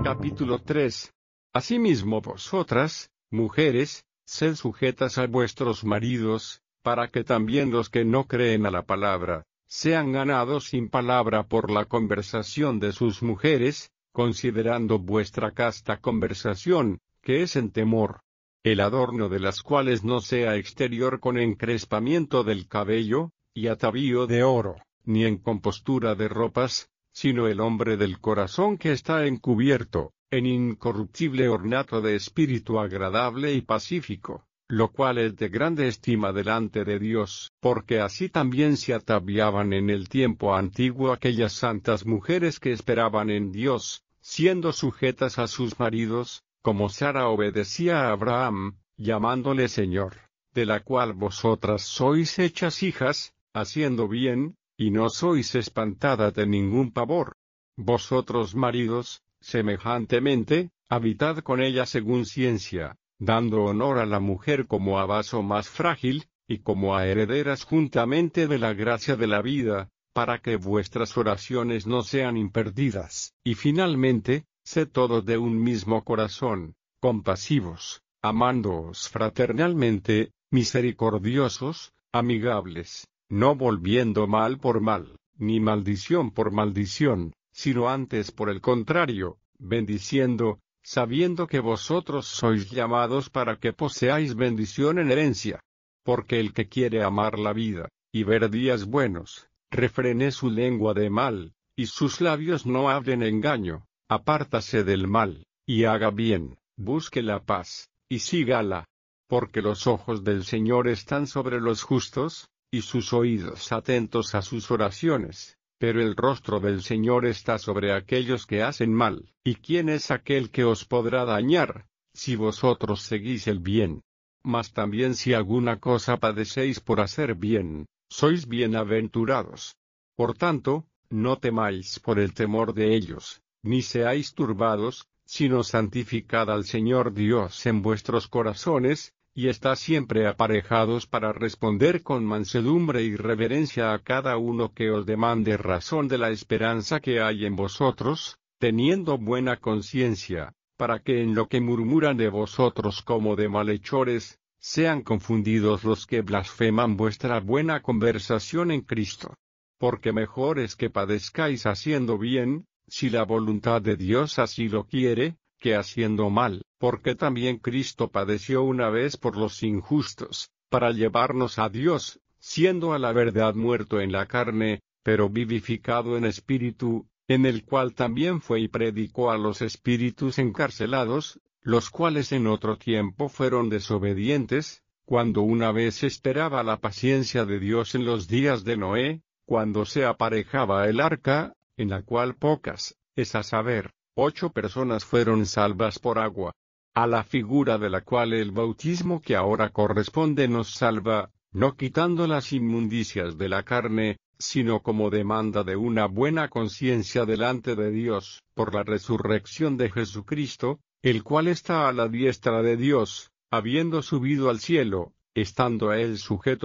Capítulo 3. Asimismo vosotras, mujeres, sed sujetas a vuestros maridos, para que también los que no creen a la palabra, sean ganados sin palabra por la conversación de sus mujeres, considerando vuestra casta conversación, que es en temor. El adorno de las cuales no sea exterior con encrespamiento del cabello, y atavío de oro, ni en compostura de ropas, sino el hombre del corazón que está encubierto, en incorruptible ornato de espíritu agradable y pacífico, lo cual es de grande estima delante de Dios, porque así también se ataviaban en el tiempo antiguo aquellas santas mujeres que esperaban en Dios, siendo sujetas a sus maridos, como Sara obedecía a Abraham, llamándole Señor, de la cual vosotras sois hechas hijas, haciendo bien, y no sois espantadas de ningún pavor. Vosotros maridos, semejantemente, habitad con ella según ciencia, dando honor a la mujer como a vaso más frágil, y como a herederas juntamente de la gracia de la vida, para que vuestras oraciones no sean imperdidas. Y finalmente, sed todos de un mismo corazón, compasivos, amándoos fraternalmente, misericordiosos, amigables, no volviendo mal por mal, ni maldición por maldición, sino antes por el contrario, bendiciendo, sabiendo que vosotros sois llamados para que poseáis bendición en herencia. Porque el que quiere amar la vida, y ver días buenos, refrene su lengua de mal, y sus labios no hablen engaño, apártase del mal, y haga bien, busque la paz, y sígala. Porque los ojos del Señor están sobre los justos, y sus oídos atentos a sus oraciones, pero el rostro del Señor está sobre aquellos que hacen mal. ¿Y quién es aquel que os podrá dañar, si vosotros seguís el bien? Mas también si alguna cosa padecéis por hacer bien, sois bienaventurados. Por tanto, no temáis por el temor de ellos, ni seáis turbados, sino santificad al Señor Dios en vuestros corazones, y estad siempre aparejados para responder con mansedumbre y reverencia a cada uno que os demande razón de la esperanza que hay en vosotros, teniendo buena conciencia, para que en lo que murmuran de vosotros como de malhechores, sean confundidos los que blasfeman vuestra buena conversación en Cristo. Porque mejor es que padezcáis haciendo bien, si la voluntad de Dios así lo quiere, que haciendo mal, porque también Cristo padeció una vez por los injustos, para llevarnos a Dios, siendo a la verdad muerto en la carne, pero vivificado en espíritu, en el cual también fue y predicó a los espíritus encarcelados, los cuales en otro tiempo fueron desobedientes, cuando una vez esperaba la paciencia de Dios en los días de Noé, cuando se aparejaba el arca, en la cual pocas, es a saber, 8 personas fueron salvas por agua, a la figura de la cual el bautismo que ahora corresponde nos salva, no quitando las inmundicias de la carne, sino como demanda de una buena conciencia delante de Dios, por la resurrección de Jesucristo, el cual está a la diestra de Dios, habiendo subido al cielo, estando a él sujeto